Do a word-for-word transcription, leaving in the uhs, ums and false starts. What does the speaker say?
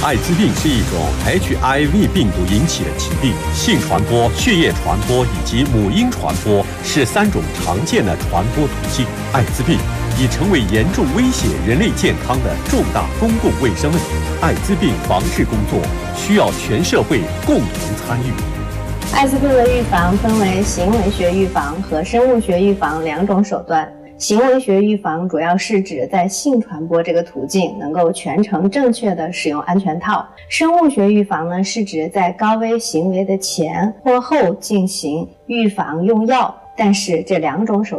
艾滋病是一种 H I V 病毒引起的疾病，性传播、血液传播以及母婴传播是三种常见的传播途径。艾滋病已成为严重威胁人类健康的重大公共卫生问题。艾滋病防治工作需要全社会共同参与。 艾滋病的预防分为行为学预防和生物学预防两种手段。行为学预防主要是指在性传播这个途径能够全程正确的使用安全套。生物学预防呢，是指在高危行为的前或后进行预防用药，但是这两种手